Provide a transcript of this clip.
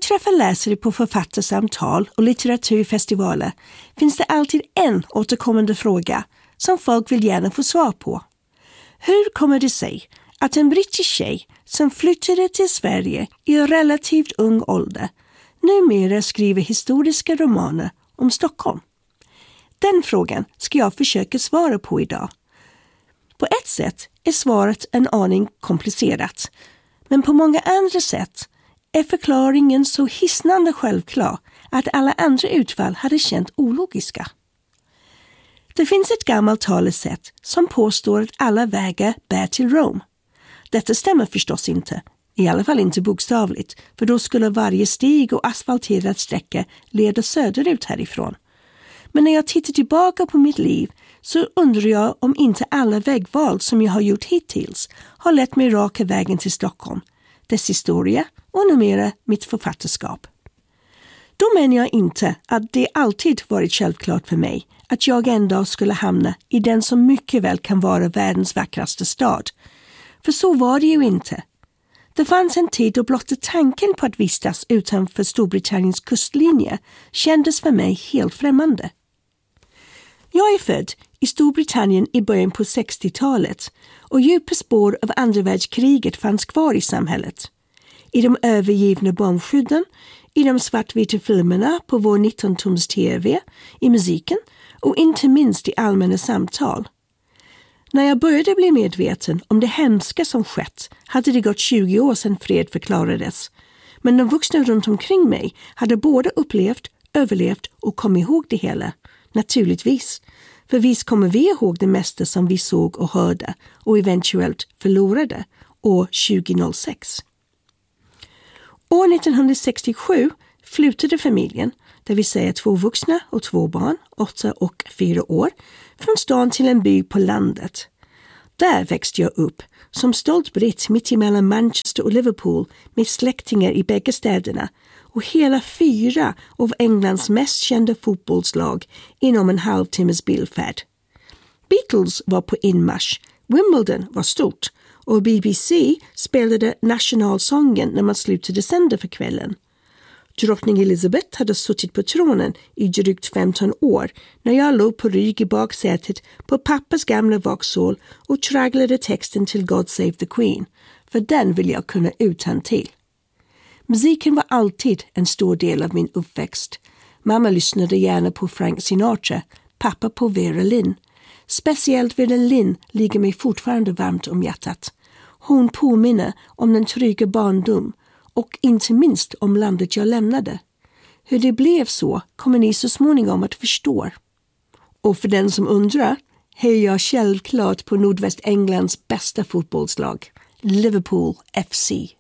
träffar läsare på författarsamtal och litteraturfestivaler finns det alltid en återkommande fråga som folk vill gärna få svar på. Hur kommer det sig att en brittisk tjej som flyttade till Sverige i relativt ung ålder numera skriver historiska romaner om Stockholm? Den frågan ska jag försöka svara på idag. På ett sätt är svaret en aning komplicerat, men på många andra sätt är förklaringen så hisnande självklar att alla andra utfall hade känt ologiska. Det finns ett gammalt talesätt som påstår att alla vägar bär till Rom. Detta stämmer förstås inte, i alla fall inte bokstavligt, för då skulle varje stig och asfalterad sträcka leda söderut härifrån. Men när jag tittar tillbaka på mitt liv så undrar jag om inte alla vägval som jag har gjort hittills har lett mig raka vägen till Stockholm, dess historia och numera mitt författarskap. Då menar jag inte att det alltid varit självklart för mig att jag en dag skulle hamna i den som mycket väl kan vara världens vackraste stad. För så var det ju inte. Det fanns en tid då blotta tanken på att vistas utanför Storbritanniens kustlinje kändes för mig helt främmande. Jag är född i Storbritannien i början på 60-talet och djupa spår av andra världskriget fanns kvar i samhället. I de övergivna bombskydden, i de svartvita filmerna på vår 19-tums tv, i musiken och inte minst i allmänna samtal. När jag började bli medveten om det hemska som skett hade det gått 20 år sedan fred förklarades. Men de vuxna runt omkring mig hade både upplevt, överlevt och kommit ihåg det hela. Naturligtvis. För visst kommer vi ihåg det mesta som vi såg och hörde och eventuellt förlorade år 2006. År 1967 flyttade familjen, det vill säga 2 vuxna och 2 barn, 8 och 4 år, från stan till en by på landet. Där växte jag upp som stolt britt mitt emellan Manchester och Liverpool med släktingar i bägge städerna och hela 4 av Englands mest kända fotbollslag inom en halvtimmes bilfärd. Beatles var på inmarsch, Wimbledon var stort och BBC spelade nationalsången när man slutade sända för kvällen. Drottning Elizabeth hade suttit på tronen i drygt 15 år när jag låg på rygg i baksätet på pappas gamla vaxhål och tragglade texten till God Save the Queen, för den vill jag kunna utantill. Musiken var alltid en stor del av min uppväxt. Mamma lyssnade gärna på Frank Sinatra, pappa på Vera Lynn. Speciellt Vera Lynn ligger mig fortfarande varmt om hjärtat. Hon påminner om den trygga barndom och inte minst om landet jag lämnade. Hur det blev så kommer ni så småningom att förstå. Och för den som undrar hejar jag självklart på Nordvästenglands bästa fotbollslag, Liverpool FC.